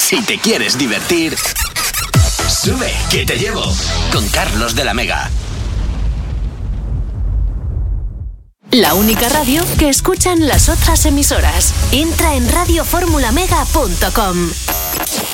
Si te quieres divertir, sube, que te llevo. Con Carlos de la Mega. La única radio que escuchan las otras emisoras. Entra en radioformulamega.com.